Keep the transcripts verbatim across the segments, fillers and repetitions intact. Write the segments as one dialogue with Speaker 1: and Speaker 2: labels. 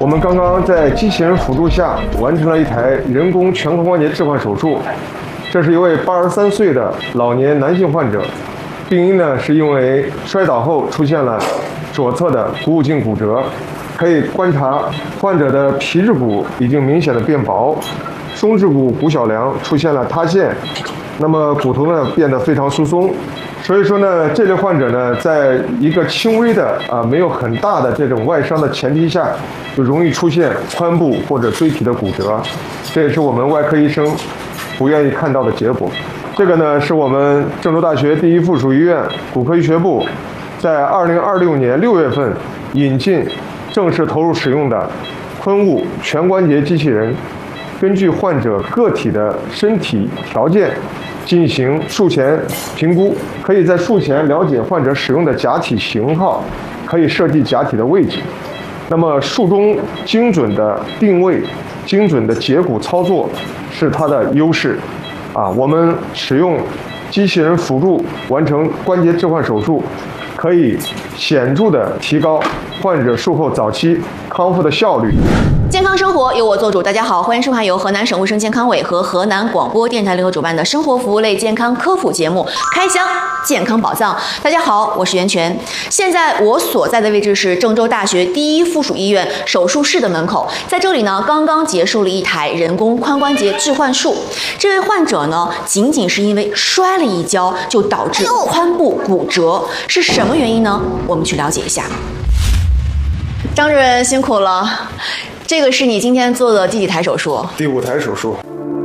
Speaker 1: 们刚刚在机器人辅助下完成了一台人工全髋关节置换手术。这是一位八十三岁的老年男性患者，病因呢是因为摔倒后出现了左侧的股骨颈骨折。可以观察患者的皮质骨已经明显的变薄，松质骨骨小梁出现了塌陷，那么骨头呢变得非常疏松。所以说呢，这类患者呢，在一个轻微的啊没有很大的这种外伤的前提下，就容易出现髋部或者椎体的骨折，这也是我们外科医生不愿意看到的结果。这个呢，是我们郑州大学第一附属医院骨科医学部在二零二六年六月份引进、正式投入使用的髋物全关节机器人，根据患者个体的身体条件进行术前评估，可以在术前了解患者使用的假体型号，可以设计假体的位置。那么术中精准的定位、精准的截骨操作是它的优势。啊，我们使用机器人辅助完成关节置换手术，可以显著的提高患者术后早期康复的效率。
Speaker 2: 健康生活由我做主，大家好，欢迎收看由河南省卫生健康委和河南广播电台联合主办的生活服务类健康科普节目《开箱健康宝藏》。大家好，我是袁泉。现在我所在的位置是郑州大学第一附属医院手术室的门口，在这里呢，刚刚结束了一台人工髋关节置换术。这位患者呢，仅仅是因为摔了一跤，就导致髋部骨折，是什么原因呢？我们去了解一下。张主任辛苦了。这个是你今天做的第几台手术？
Speaker 1: 第五台手术。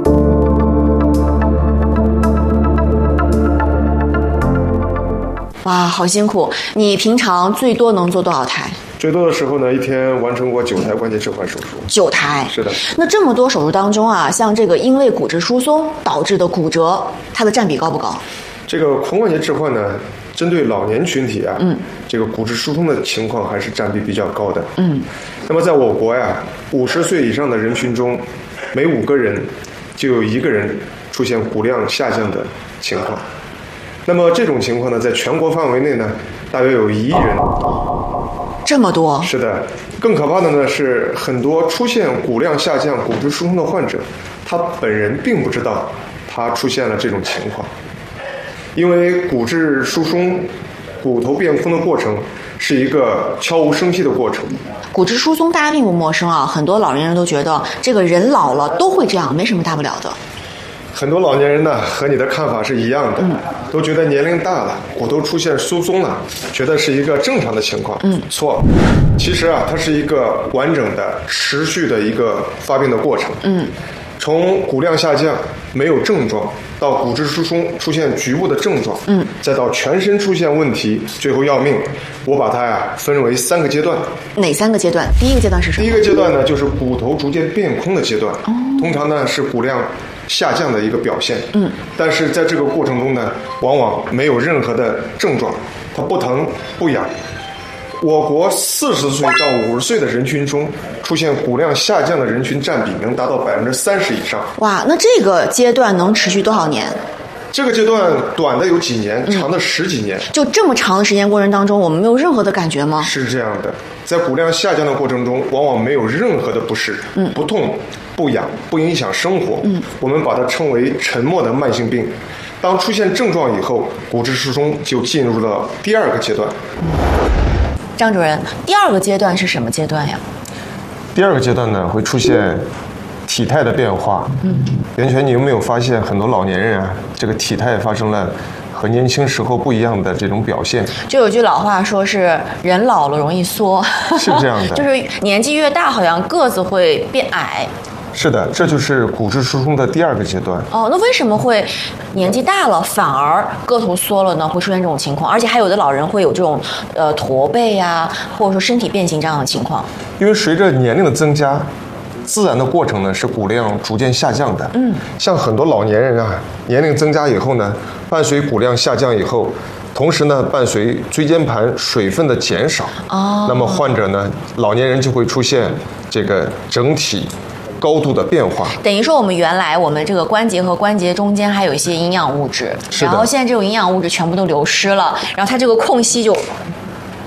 Speaker 2: 哇，好辛苦！你平常最多能做多少台？
Speaker 1: 最多的时候呢，一天完成过九台关节置换手术。
Speaker 2: 九台？
Speaker 1: 是的。
Speaker 2: 那这么多手术当中啊，像这个因类骨质疏松导致的骨折，它的占比高不高？
Speaker 1: 这个髋关节置换呢，针对老年群体啊，嗯，这个骨质疏松的情况还是占比比较高的。嗯，那么在我国呀，五十岁以上的人群中，每五个人就有一个人出现骨量下降的情况。那么这种情况呢，在全国范围内呢，大约有一亿人。
Speaker 2: 这么多？
Speaker 1: 是的。更可怕的呢是，很多出现骨量下降、骨质疏松的患者，他本人并不知道他出现了这种情况。因为骨质疏松、骨头变空的过程是一个悄无声息的过程。
Speaker 2: 骨质疏松大家并不陌生啊，很多老年人都觉得这个人老了都会这样，没什么大不了的。
Speaker 1: 很多老年人呢和你的看法是一样的，嗯、都觉得年龄大了，骨头出现疏松了，觉得是一个正常的情况。嗯，错。其实啊，它是一个完整的、持续的一个发病的过程。嗯。从骨量下降没有症状，到骨质疏松出现局部的症状，嗯，再到全身出现问题，最后要命，我把它呀分为三个阶段。
Speaker 2: 哪三个阶段？第一个阶段是什么？
Speaker 1: 第一个阶段呢，就是骨头逐渐变空的阶段，哦、通常呢是骨量下降的一个表现，嗯，但是在这个过程中呢，往往没有任何的症状，它不疼不痒。我国四十岁到五十岁的人群中，出现骨量下降的人群占比能达到百分之三十以上。
Speaker 2: 哇，那这个阶段能持续多少年？
Speaker 1: 这个阶段短的有几年，长的十几年。
Speaker 2: 就这么长的时间过程当中，我们没有任何的感觉吗？
Speaker 1: 是这样的，在骨量下降的过程中，往往没有任何的不适，嗯，不痛、不痒、不影响生活。嗯，我们把它称为沉默的慢性病。当出现症状以后，骨质疏松就进入了第二个阶段。
Speaker 2: 张主任，第二个阶段是什么阶段呀？
Speaker 1: 第二个阶段呢，会出现体态的变化。嗯，袁泉，你有没有发现很多老年人啊，这个体态发生了和年轻时候不一样的这种表现？
Speaker 2: 就有句老话说是人老了容易缩，
Speaker 1: 是这样的，
Speaker 2: 就是年纪越大，好像个子会变矮。
Speaker 1: 是的，这就是骨质疏松的第二个阶段。
Speaker 2: 哦，那为什么会年纪大了反而个头缩了呢？会出现这种情况，而且还有的老人会有这种呃驼背呀、啊，或者说身体变形这样的情况。
Speaker 1: 因为随着年龄的增加，自然的过程呢是骨量逐渐下降的。嗯，像很多老年人啊，年龄增加以后呢，伴随骨量下降以后，同时呢伴随椎间盘水分的减少。哦，那么患者呢，老年人就会出现这个整体高度的变化，
Speaker 2: 等于说我们原来我们这个关节和关节中间还有一些营养物质，然后现在这种营养物质全部都流失了，然后它这个空隙就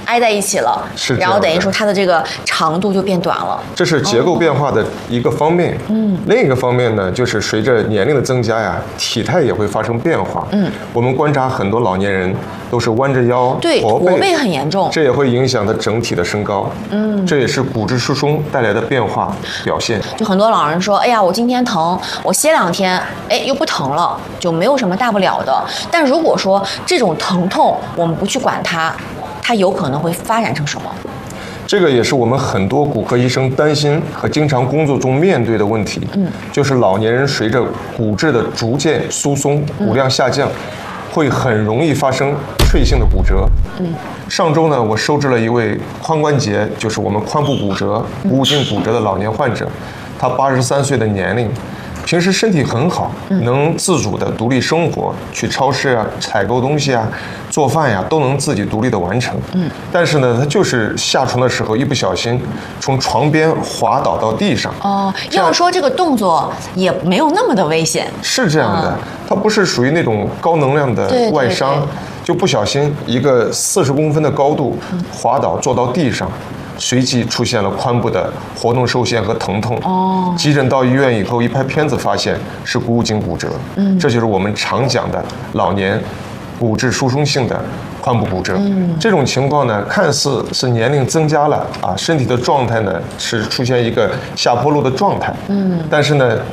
Speaker 2: 挨在一起了，
Speaker 1: 是，
Speaker 2: 然后等于说它的这个长度就变短了。
Speaker 1: 这是结构变化的一个方面。嗯，另一个方面呢，就是随着年龄的增加呀，体态也会发生变化。嗯，我们观察很多老年人都是弯着腰，
Speaker 2: 对，
Speaker 1: 驼
Speaker 2: 驼背很严重，
Speaker 1: 这也会影响他整体的身高。嗯，这也是骨质疏松带来的变化表现。
Speaker 2: 就很多老人说，哎呀，我今天疼，我歇两天，哎，又不疼了，就没有什么大不了的。但如果说这种疼痛我们不去管它，它有可能会发展成什么？
Speaker 1: 这个也是我们很多骨科医生担心和经常工作中面对的问题。嗯，就是老年人随着骨质的逐渐疏松，骨量下降，会很容易发生脆性的骨折。嗯，上周呢，我收治了一位髋关节，就是我们髋部骨折、股骨颈骨折的老年患者，他八十三岁的年龄。平时身体很好，能自主的独立生活，去超市啊采购东西啊，做饭呀、啊、都能自己独立的完成。嗯，但是呢，他就是下床的时候一不小心从床边滑倒到地上。
Speaker 2: 哦，要说这个动作也没有那么的危险。
Speaker 1: 是这样的，嗯、它不是属于那种高能量的外伤，对对对，就不小心一个四十公分的高度滑倒坐到地上。随即出现了髋部的活动受限和疼痛。哦，急诊到医院以后，一拍片子发现是股骨颈骨折。嗯，这就是我们常讲的老年骨质疏松性的髋部骨折。嗯，这种情况呢，看似是年龄增加了啊，身体的状态呢是出现一个下坡路的状态。嗯，但是呢，